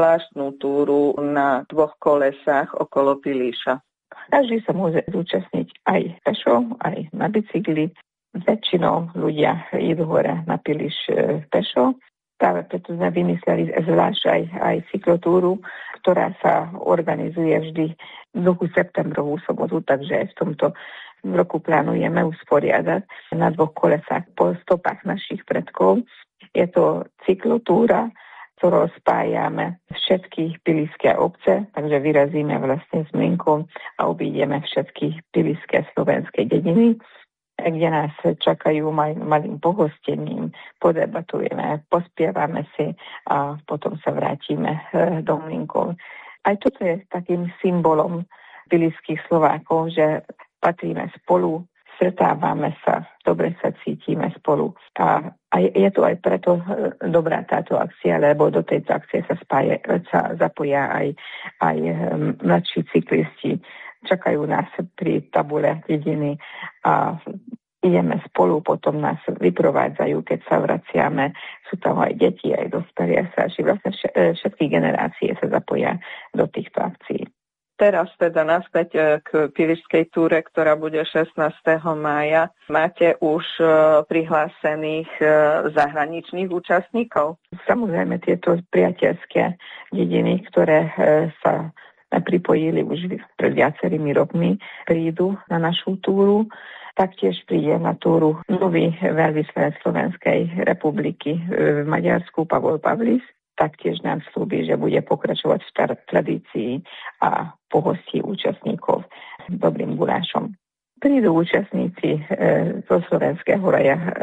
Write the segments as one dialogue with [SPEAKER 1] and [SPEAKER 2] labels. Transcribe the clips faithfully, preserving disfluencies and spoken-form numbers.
[SPEAKER 1] zvláštnu túru na dvoch kolesách okolo Pilíša.
[SPEAKER 2] Každý sa môže zúčastniť aj pešo, aj na bicykli. Väčšinou ľudia idú hore na Pilíš pešo. Práve preto sme vymysleli zvlášť aj, aj cyklotúru, ktorá sa organizuje vždy v duchu septembrovú sobotu, takže aj v tomto roku plánujeme usporiadať na dvoch kolesách po stopách našich predkov. Je to cyklotúra, ktorou spájame všetky pilíšské obce, takže vyrazíme vlastne s Mlynkom a obídeme všetky pilíšské slovenské dediny, kde nás čakajú maj, malým pohostením, podebatujeme, pospievame si a potom sa vrátime do Mlynkov. Aj toto je takým symbolom pilíšskych Slovákov, že patríme spolu, stretávame sa, dobre sa cítime spolu. A, a je to aj preto dobrá táto akcia, lebo do tejto akcie sa, spáje, sa zapoja aj, aj mladší cyklisti. Čakajú nás pri tabule dediny a ideme spolu, potom nás vyprovádzajú, keď sa vraciame. Sú tam aj deti, aj dospelí, aj starší. Vlastne všetky generácie sa zapoja do týchto akcií.
[SPEAKER 1] Teraz teda naspäť k Pilíšskej túre, ktorá bude šestnásteho mája. Máte už prihlásených zahraničných účastníkov?
[SPEAKER 2] Samozrejme tieto priateľské dediny, ktoré sa pripojili už pred viacerými rokmi, prídu na našu túru. Taktiež príde na túru nový veľvyslanec Slovenskej republiky v Maďarsku, Pavol Pavlis. Taktiež nám slúbi, že bude pokračovať v tradícii a pohostí účastníkov dobrým gulášom. Prídu účastníci e, zo Slovenského raja e,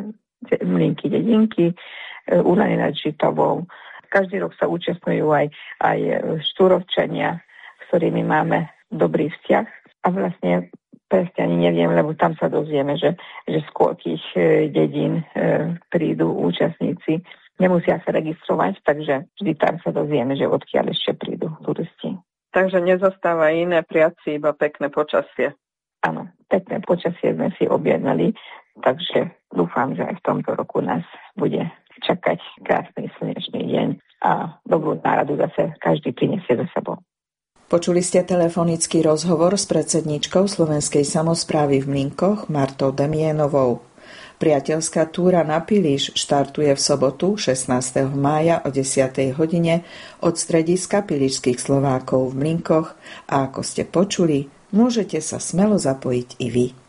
[SPEAKER 2] Mlynky dedinky, e, Ulany nad Žitovou. Každý rok sa účastňujú aj, aj Štúrovčania, s ktorými máme dobrý vzťah. A vlastne presne ani neviem, lebo tam sa dozvieme, že, že z koľkých e, dedín e, prídu účastníci. Nemusia sa registrovať, takže vždy tam sa dozvieme, že odkiaľ ešte prídu turisti.
[SPEAKER 1] Takže nezostáva iné, prijať si iba pekné počasie.
[SPEAKER 2] Áno, pekné počasie sme si objednali, takže dúfam, že aj v tomto roku nás bude čakať krásny slnečný deň a dobrú náladu zase každý prinesie za sebou.
[SPEAKER 3] Počuli ste telefonický rozhovor s predsedníčkou Slovenskej samosprávy v Mlynkoch Martou Demienovou. Priateľská túra na Pilíš štartuje v sobotu šestnásteho mája o desiatej hodine od strediska pilíšskych Slovákov v Mlynkoch a ako ste počuli, môžete sa smelo zapojiť i vy.